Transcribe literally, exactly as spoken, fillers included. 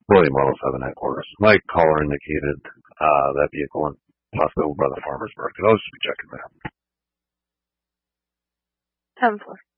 William one oh seven headquarters. My caller indicated uh, that vehicle and possibly over by the farmer's market. I'll just be checking that. ten four.